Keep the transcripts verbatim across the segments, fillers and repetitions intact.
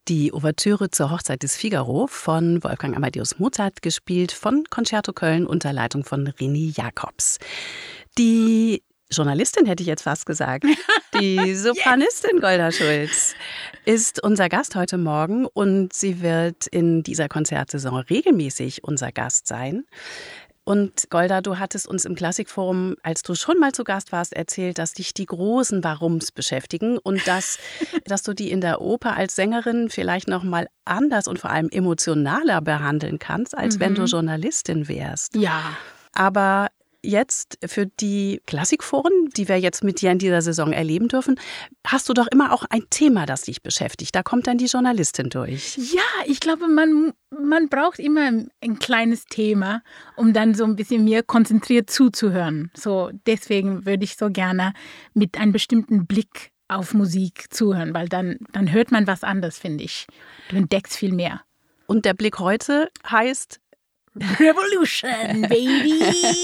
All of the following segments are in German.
Die Ouvertüre zur Hochzeit des Figaro von Wolfgang Amadeus Mozart, gespielt von Concerto Köln unter Leitung von René Jacobs. Die Journalistin hätte ich jetzt fast gesagt, die Sopranistin Golda Schulz ist unser Gast heute Morgen und sie wird in dieser Konzertsaison regelmäßig unser Gast sein. Und Golda, du hattest uns im Klassikforum, als du schon mal zu Gast warst, erzählt, dass dich die großen Warums beschäftigen und dass, dass du die in der Oper als Sängerin vielleicht noch mal anders und vor allem emotionaler behandeln kannst, als mhm. wenn du Journalistin wärst. Ja. Aber jetzt für die Klassikforen, die wir jetzt mit dir in dieser Saison erleben dürfen, hast du doch immer auch ein Thema, das dich beschäftigt. Da kommt dann die Journalistin durch. Ja, ich glaube, man, man braucht immer ein kleines Thema, um dann so ein bisschen mehr konzentriert zuzuhören. So, deswegen würde ich so gerne mit einem bestimmten Blick auf Musik zuhören, weil dann, dann hört man was anderes, finde ich. Du entdeckst viel mehr. Und der Blick heute heißt Revolution, baby!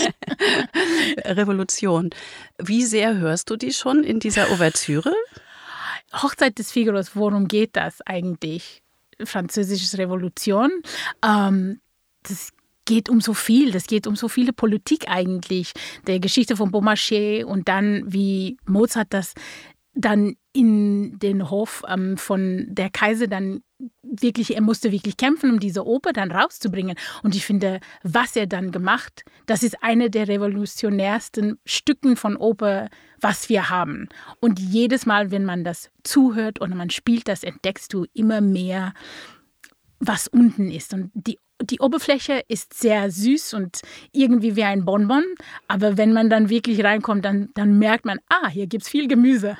Revolution. Wie sehr hörst du die schon in dieser Ouvertüre? Hochzeit des Figaros, worum geht das eigentlich? Französische Revolution. Ähm, das geht um so viel, das geht um so viele Politik eigentlich. Der Geschichte von Beaumarchais und dann, wie Mozart das dann in den Hof ähm, von der Kaiser dann wirklich, er musste wirklich kämpfen, um diese Oper dann rauszubringen. Und ich finde, was er dann gemacht, das ist eine der revolutionärsten Stücken von Oper, was wir haben. Und jedes Mal, wenn man das zuhört und man spielt das, entdeckst du immer mehr, was unten ist. Und die Die Oberfläche ist sehr süß und irgendwie wie ein Bonbon. Aber wenn man dann wirklich reinkommt, dann, dann merkt man, ah, hier gibt es viel Gemüse.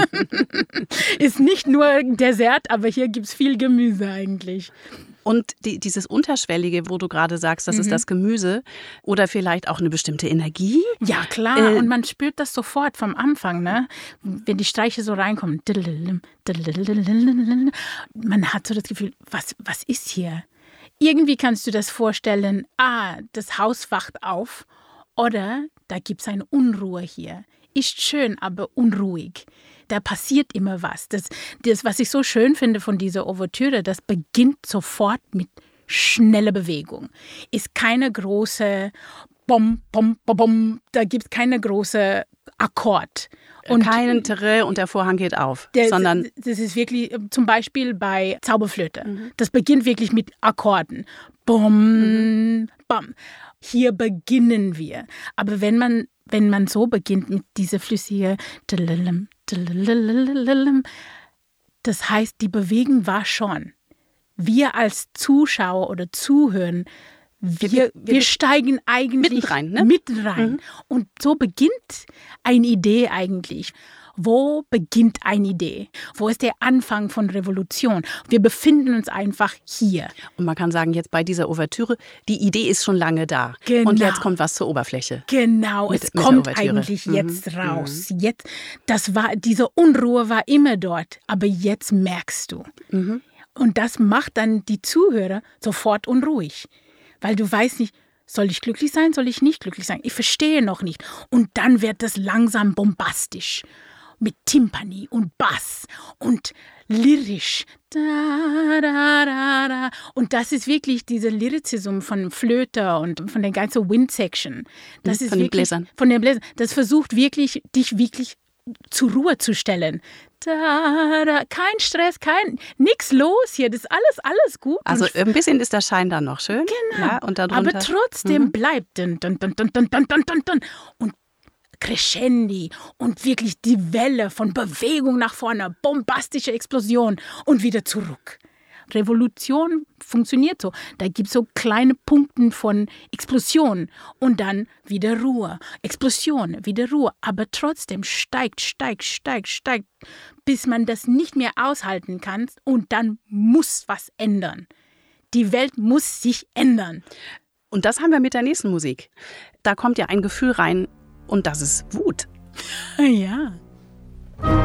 Ist nicht nur Dessert, aber hier gibt es viel Gemüse eigentlich. Und die, dieses Unterschwellige, wo du gerade sagst, das mhm. ist das Gemüse oder vielleicht auch eine bestimmte Energie? Ja, klar. Äh, und man spürt das sofort vom Anfang, ne? Wenn die Streiche so reinkommen. Man hat so das Gefühl, was, was ist hier? Irgendwie kannst du das vorstellen, ah, das Haus wacht auf oder da gibt es eine Unruhe hier. Ist schön, aber unruhig. Da passiert immer was. Das, das, was ich so schön finde von dieser Ouvertüre, das beginnt sofort mit schneller Bewegung. Ist keine große Bom, Bom, Bom, Bom. Da gibt es keine große Akkord. Und keinen Terrain und der Vorhang geht auf, der, sondern das ist wirklich zum Beispiel bei Zauberflöte. Mhm. Das beginnt wirklich mit Akkorden. Bom, mhm. bam. Hier beginnen wir. Aber wenn man, wenn man so beginnt mit dieser flüssige, das heißt, die Bewegung war schon. Wir als Zuschauer oder Zuhören, Wir, wir, wir steigen eigentlich mit rein. Ne? Mit rein. Mhm. Und so beginnt eine Idee eigentlich. Wo beginnt eine Idee? Wo ist der Anfang von Revolution? Wir befinden uns einfach hier. Und man kann sagen, jetzt bei dieser Ouvertüre, die Idee ist schon lange da. Genau. Und jetzt kommt was zur Oberfläche. Genau, mit, es mit kommt eigentlich jetzt mhm. raus. Jetzt, das war, diese Unruhe war immer dort, aber jetzt merkst du. Mhm. Und das macht dann die Zuhörer sofort unruhig. Weil du weißt nicht, soll ich glücklich sein, soll ich nicht glücklich sein? Ich verstehe noch nicht. Und dann wird das langsam bombastisch. Mit Timpani und Bass und lyrisch. Da, da, da, da. Und das ist wirklich dieser Lyrizismus von Flöter und von der ganzen Wind-Section. Das von ist den wirklich, Bläsern. Von den Bläsern. Das versucht wirklich, dich wirklich zur Ruhe zu stellen. Da, da, kein Stress, kein, nix los hier, das ist alles, alles gut. Also ein bisschen ist der Schein dann noch schön. Genau, ja, und darunter, aber trotzdem mhm. bleibt dun, dun, dun, dun, dun, dun, dun, dun. Und Crescendi und wirklich die Welle von Bewegung nach vorne, bombastische Explosion und wieder zurück. Revolution funktioniert so. Da gibt es so kleine Punkte von Explosion und dann wieder Ruhe. Explosion, wieder Ruhe. Aber trotzdem steigt, steigt, steigt, steigt, bis man das nicht mehr aushalten kann und dann muss was ändern. Die Welt muss sich ändern. Und das haben wir mit der nächsten Musik. Da kommt ja ein Gefühl rein und das ist Wut. Ja.